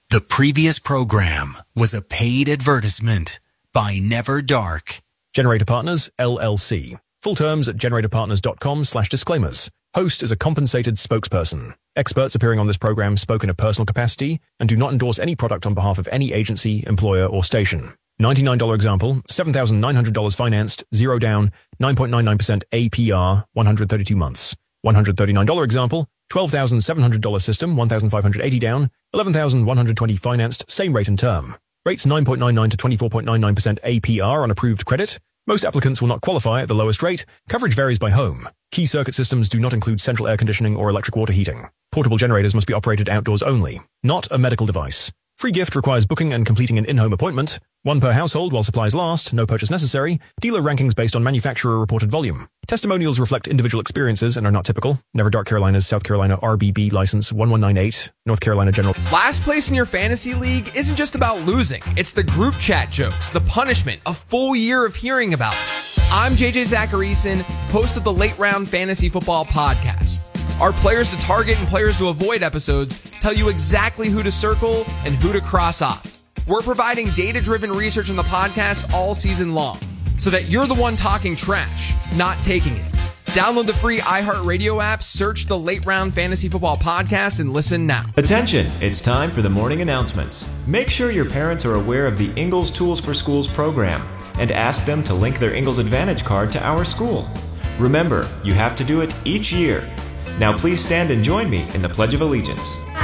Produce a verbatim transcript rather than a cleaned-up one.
The previous program was a paid advertisement by Never Dark. Generator Partners, L L C. Full terms at generatorpartners.com slash disclaimers. Host is a compensated spokesperson. Experts appearing on this program spoke in a personal capacity and do not endorse any product on behalf of any agency, employer, or station. ninety-nine dollars example, seven thousand nine hundred dollars financed, zero down, nine point nine nine percent A P R, one hundred thirty-two months. one hundred thirty-nine dollars example, twelve thousand seven hundred dollars system, one thousand five hundred eighty down, eleven thousand one hundred twenty financed, same rate and term. Rates nine point nine nine to twenty-four point nine nine percent A P R on approved credit. Most applicants will not qualify at the lowest rate. Coverage varies by home. Key circuit systems do not include central air conditioning or electric water heating. Portable generators must be operated outdoors only. Not a medical device. Free gift requires booking and completing an in-home appointment. One per household while supplies last. No purchase necessary. Dealer rankings based on manufacturer reported volume. Testimonials reflect individual experiences and are not typical. Never Dark Carolina's South Carolina R B B license one one nine eight. North Carolina General. Last place in your fantasy league isn't just about losing. It's the group chat jokes, the punishment, a full year of hearing about it. I'm J J Zacharyson, host of the Late Round Fantasy Football Podcast. Our players to target and players to avoid episodes tell you exactly who to circle and who to cross off. We're providing data-driven research on the podcast all season long so that you're the one talking trash, not taking it. Download the free iHeartRadio app, search the Late Round Fantasy Football Podcast, and listen now. Attention, it's time for the morning announcements. Make sure your parents are aware of the Ingles Tools for Schools program and ask them to link their Ingles Advantage card to our school. Remember, you have to do it each year. Now please stand and join me in the Pledge of Allegiance.